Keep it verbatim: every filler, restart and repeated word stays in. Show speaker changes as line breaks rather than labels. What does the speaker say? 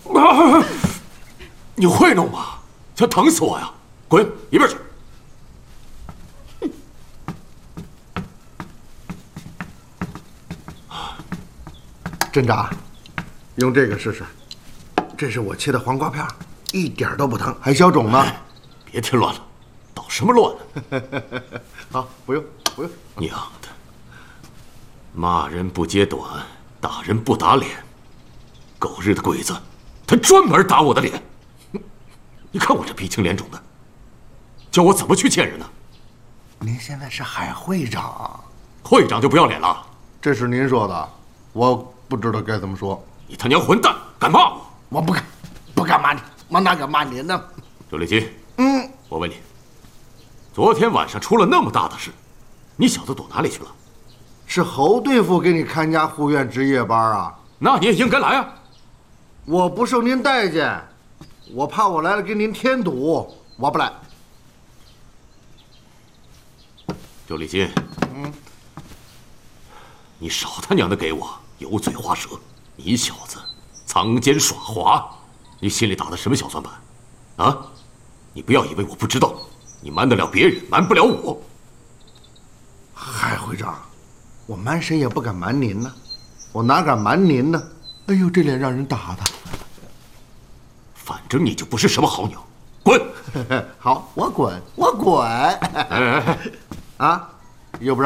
啊！你会弄吗？想疼死我呀！滚一边去！
镇长，用这个试试。这是我切的黄瓜片，一点都不疼，还消肿呢。
别添乱了，捣什么乱呢？
好，不用不用。
娘的！骂人不揭短，打人不打脸，狗日的鬼子，他专门打我的脸。你看我这鼻青脸肿的，叫我怎么去见人呢？
您现在是海会长，
会长就不要脸了。
这是您说的，我不知道该怎么说。
你他娘混蛋，敢骂我！
我不敢，不敢骂你，我哪敢骂您呢？
周立基，
嗯，
我问你，昨天晚上出了那么大的事，你小子躲哪里去了？
是侯对付给你看家护院值夜班啊？
那你也应该来啊！
我不受您待见，我怕我来了给您添堵，我不来。
周立基，嗯，你少他娘的给我油嘴滑舌！你小子藏奸耍滑，你心里打的什么小算盘？啊！你不要以为我不知道，你瞒得了别人，瞒不了我。
海会长，我瞒谁也不敢瞒您呢，我哪敢瞒您呢？哎呦，这脸让人打的。
反正你就不是什么好鸟，滚！
好，我滚，我滚。
哎哎哎，
啊，又不让。